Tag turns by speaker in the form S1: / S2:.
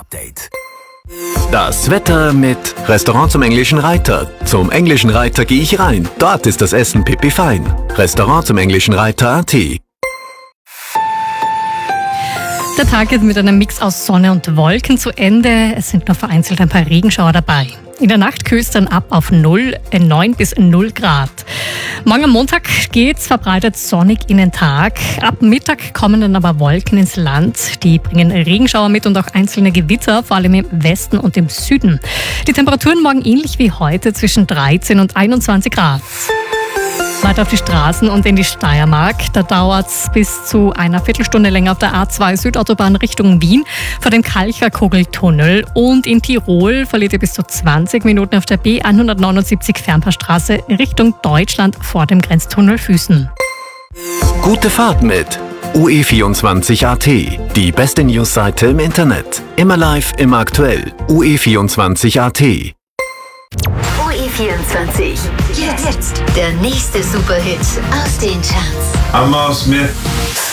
S1: Update. Das Wetter mit Restaurant zum Englischen Reiter. Zum Englischen Reiter gehe ich rein. Dort ist das Essen pipifein. Restaurant zum Englischen Reiter.at.
S2: Der Tag geht mit einem Mix aus Sonne und Wolken zu Ende. Es sind nur vereinzelt ein paar Regenschauer dabei. In der Nacht kühlt es dann ab auf 9 bis 0 Grad. Morgen am Montag geht's verbreitet sonnig in den Tag. Ab Mittag kommen dann aber Wolken ins Land. Die bringen Regenschauer mit und auch einzelne Gewitter, vor allem im Westen und im Süden. Die Temperaturen morgen ähnlich wie heute zwischen 13 und 21 Grad. Weiter auf die Straßen und in die Steiermark. Da dauert's bis zu einer Viertelstunde länger auf der A2 Südautobahn Richtung Wien vor dem Kalcher-Kogeltunnel. Und in Tirol verliert ihr bis zu 20 Minuten auf der B179 Fernpassstraße Richtung Deutschland vor dem Grenztunnel Füßen.
S1: Gute Fahrt mit UE24.at. Die beste Newsseite im Internet. Immer live, immer aktuell. UE24.at.
S3: UE24. Jetzt der nächste Superhit aus den Charts.
S4: I'm Miles Smith.